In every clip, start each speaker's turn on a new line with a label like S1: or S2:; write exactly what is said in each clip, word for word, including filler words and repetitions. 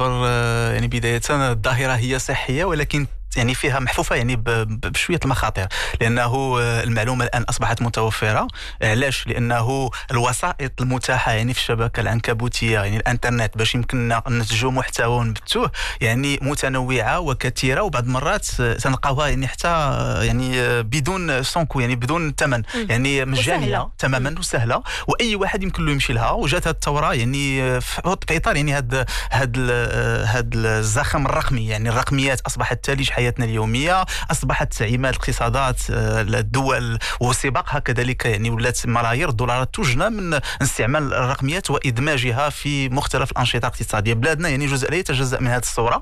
S1: كنتصور يعني بداية الظاهرة هي صحية ولكن يعني فيها محفوفة يعني بشوية المخاطر، لأنه المعلومة الآن أصبحت متوفرة. علاش؟ لأنه الوسائط المتاحة يعني في الشبكة العنكبوتية يعني الانترنت باش يمكننا ننتجوا محتوى ونبثوه يعني متنوعة وكثيرة، وبعض المرات تنلقاوها يعني حتى يعني بدون سونكو يعني بدون ثمن يعني مجانية تماما وسهلة، وأي واحد يمكن له يمشي لها. وجات هذه الثورة يعني في إطار يعني هذا هذا هذا الزخم الرقمي، يعني الرقميات أصبحت تالي حياتنا اليومية، أصبحت تعيمات الاقتصادات الدول وسباقها كذلك يعني ولات ملايير الدولارات توجنا من استعمال الرقميات وإدماجها في مختلف الأنشطة الاقتصادية. بلادنا يعني جزء لا يتجزأ من هذه الصورة،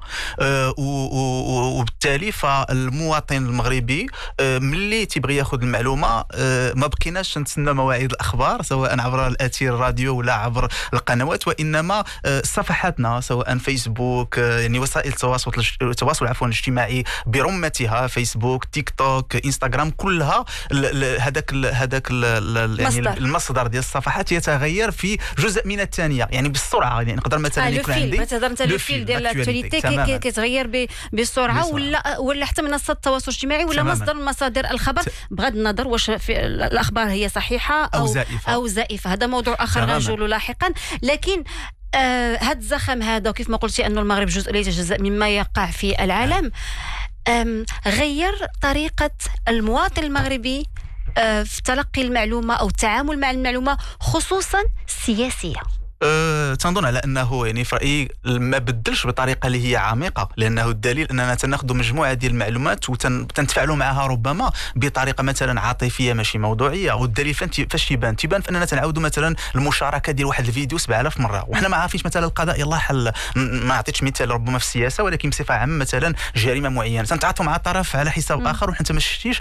S1: وبالتالي فالمواطن المغربي ملي تيبغي ياخذ المعلومة ما بقيناش نتسنى مواعيد الأخبار سواء عبر الأثير الراديو ولا عبر القنوات، وإنما صفحاتنا سواء فيسبوك يعني وسائل التواصل التواصل عفوا الاجتماعي برمتها، فيسبوك، تيك توك، انستغرام، كلها هذاك هذاك يعني المصدر ديال الصفحات يتغير في جزء من الثانيه يعني بالسرعه. يعني نقدر مثلا يكون عندي
S2: مثلا انت لو فيل ديال الاكtualité كيتغير بسرعه، ولا ولا حتى منصات التواصل الاجتماعي ولا مصدر من مصادر الخبر بغض النظر واش الاخبار هي صحيحه او او زائفه, أو زائفة. هذا موضوع اخر غنجولو لاحقا. لكن آه هذا الزخم هذا وكيف ما قلتي انه المغرب جزء لا يتجزأ مما يقع في العالم، غير طريقة المواطن المغربي آه في تلقي المعلومة أو التعامل مع المعلومة خصوصا السياسية.
S1: أه تنظن على انه يعني في رايي ما بدلش بطريقه اللي هي عميقه، لانه الدليل اننا تناخذ مجموعه ديال المعلومات وتنتفاعلوا معها ربما بطريقه مثلا عاطفيه ماشي موضوعيه. والدليل فاش يبان تيبان في اننا تنعاودوا مثلا المشاركه ديال واحد الفيديو سبعة آلاف مره وحنا ما عارفينش مثلا القضاء يلاه حل. ما عطيتش مثال ربما في السياسه ولكن بصفه عامه مثلا جريمه معينه تنتعاطفوا مع طرف على حساب م. اخر وحنا ما شفتيش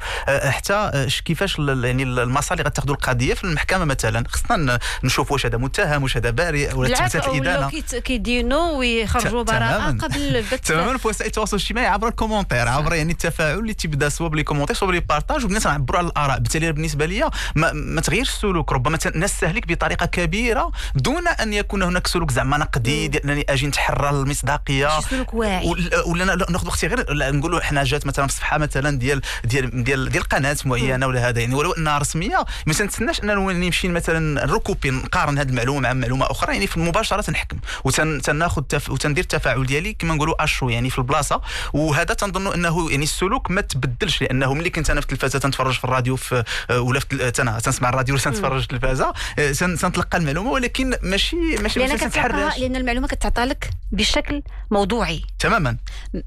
S1: حتى كيفاش يعني المسار اللي غتاخذوا القضيه في المحكمه. مثلا خصنا نشوف واش هذا متهم واش هذا بارئ ولا تثبت الادانه
S2: كيدينوا ويخرجوا براءه قبل البث
S1: تماما في وسائل التواصل الاجتماعي عبر الكومونتير، عبر يعني التفاعل اللي تيبدا صوب لي كومونتير صوب لي بارطاج والناس نعبروا على الاراء. بالتالي بالنسبه لي ما, ما تغيرش السلوك، ربما الناس تستهلك بطريقه كبيره دون ان يكون هناك سلوك زعما نقدي ديال انني اجي نتحرى المصداقيه
S2: سلوك واعي،
S1: ولا ناخذ اختي غير نقولوا حنا جات مثلا في الصفحه مثلا ديال ديال ديال ديال قناه معينه ولا هذا يعني ولو انها رسميه ما تنتسناش ان نمشي مثلا نركوبي نقارن هذه المعلومه مع معلومه اخرى يعني في مباشره نحكم وتناخذ تف... وتندير التفاعل ديالي كما نقولوا اشو يعني في البلاصه. وهذا تنظن انه يعني السلوك ما تبدلش، لانه ملي كنت انا في التلفازه تنتفرج في الراديو في ولا في تنا تنسمع الراديو ولا تنتفرج في التلفازه تنتلقى المعلومه ولكن ماشي ماشي
S2: لان كتعطيها لان المعلومه كتعطى لك بشكل موضوعي تماما.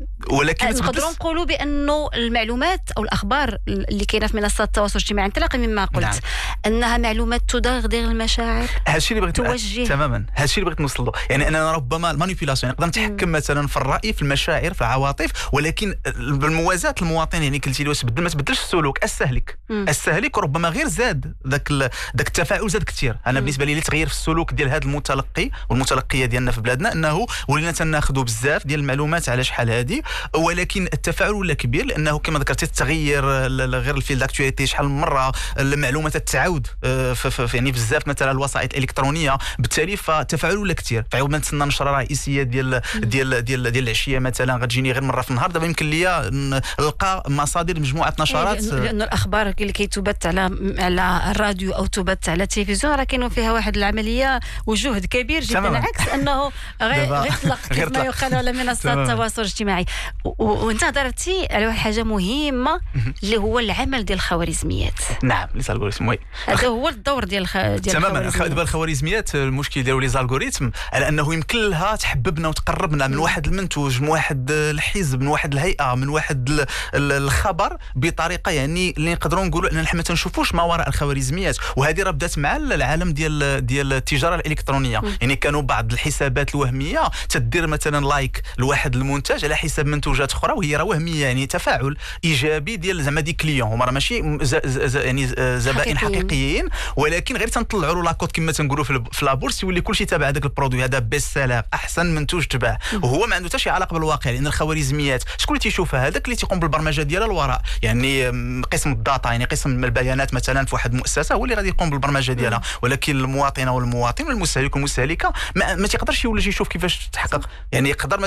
S1: ولكن
S2: نقدروا نقولوا بانه المعلومات او الاخبار اللي كاينه في منصات التواصل الاجتماعي انطلاقا مما قلت نعم. انها معلومات تدغدغ المشاعر،
S1: هادشي اللي بغيت
S2: توجه
S1: تماما هادشي اللي بغيت نوصل له. يعني انا ربما المانيبيولاسيون نقدر نتحكم مثلا في الراي في المشاعر في العواطف، ولكن بالموازاه المواطن يعني قلتي لي واش بدل ما تبدلش السلوك استهلك استهلك وربما غير زاد ذاك ذاك التفاعل زاد كثير. انا بالنسبه لي اللي تغير في السلوك ديال هذا المتلقي والمتلقيه ديالنا في بلادنا انه ولينا تناخذوا بزاف ديال المعلومات على شحال هذه، ولكن التفاعل ولا كبير لانه كما ذكرتي التغير غير الفيل داكتواليتي شحال من مره المعلومات تتعاود في يعني بزاف مثلا الوسائط الالكترونيه، بالتالي فالتفاعل ولا كثير. فعاود ما نتسنى نشره رئيسيه ديال ديال ديال ديال العشيه مثلا غتجيني غير مره في النهار، دابا يمكن ليا نلقى مصادر مجموعه نشرات
S2: لانه الاخبار اللي كيتبث على على الراديو او تبث على التلفزيون راه كاينوا فيها واحد العمليه وجهد كبير جدا، عكس انه غير غير طلق كما يقال على منصات التواصل الاجتماعي. وانت هضرتي على واحد حاجه مهمه اللي هو العمل ديال الخوارزميات.
S1: نعم لي الالغوريثم وي
S2: هذا هو الدور ديال ديال
S1: تماما. دابا الخوارزميات المشكل ديالو لي الالغوريثم على انه يمكن لها تحببنا وتقربنا من واحد المنتوج من واحد الحزب من واحد الهيئه من واحد الخبر بطريقه يعني اللي نقدروا نقولوا اننا ما تنشوفوش ما وراء الخوارزميات. وهذه راه بدات مع العالم ديال ديال التجاره الالكترونيه. م. يعني كانوا بعض الحسابات الوهميه تدير مثلا لايك لواحد المنتج على حساب منتوجات اخرى وهي راه وهميه، يعني تفاعل ايجابي ديال زعما دي كليون هما راه ماشي ز ز يعني زبائن حقيقيين. حقيقيين ولكن غير تنطلعوا له لاكود كما تنقولوا في لابورس يولي كلشي تابع هذاك البرودوي هذا بيست سيلر احسن منتوج تباع وهو ما عنده حتى شي علاقه بالواقع. لان الخوارزميات شكون اللي تيشوفها؟ هذاك اللي تيقوم بالبرمجه ديالها الوراء، يعني قسم الداتا يعني قسم البيانات مثلا في واحد المؤسسه هو اللي غادي يقوم بالبرمجه ديالها، ولكن المواطنه والمواطن والمستهلك والمستهلكه ما, ما تيقدرش يولي يشوف كيفاش تحقق. يعني يقدر